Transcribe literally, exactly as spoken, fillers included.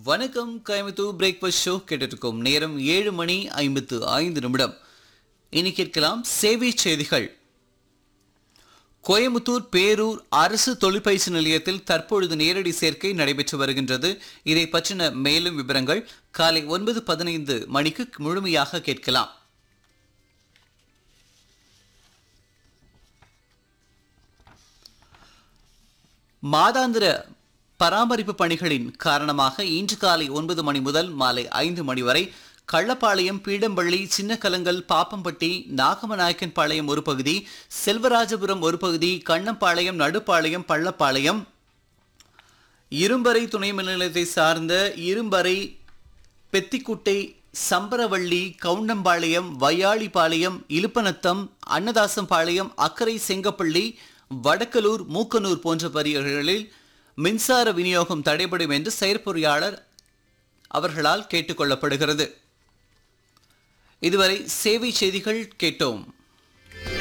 வணக்கம் Coimbatore breakfast show கேட்டிருக்கும் நேரம் ஏழு மணி ஐம்பத்து ஐந்து நிமிடம். இனி கேட்கலாம் சேவை செய்திகள். கோயம்புத்தூர் பேரூர் அரசு தொழிற்பயிற்சி நிலையத்தில் தற்பொழுது நேரடி சேர்க்கை நடைபெற்று வருகின்றது. இதை பற்றின மேலும் விவரங்கள் காலை ஒன்பது பதினைந்து மணிக்கு முழுமையாக கேட்கலாம். மாதாந்திர பராமரிப்பு பணிகளின் காரணமாக இன்று காலை ஒன்பது மணி முதல் மாலை ஐந்து மணி வரை கள்ளப்பாளையம், பீடம்பள்ளி, சின்னக்கலங்கல், பாப்பம்பட்டி, நாகமநாயக்கன் பாளையம் ஒரு பகுதி, செல்வராஜபுரம் ஒரு பகுதி, கண்ணம்பாளையம், நடுப்பாளையம், பள்ளப்பாளையம், இரும்பறை துணை மின் நிலையத்தை சார்ந்த இரும்பறை, பெத்திக்குட்டை, சம்பரவள்ளி, கவுண்டம்பாளையம், வையாளிபாளையம், இலுப்பநத்தம், அன்னதாசம்பாளையம், அக்கரை, செங்கப்பள்ளி, வடக்கலூர், மூக்கனூர் போன்ற பகுதிகளில் மின்சார விநியோகம் தடைபடும் என்று செயற்பொறியாளர் அவர்களால் கேட்டுக்கொள்ளப்படுகிறது. இதுவரை சேவை செய்திகள் கேட்டோம்.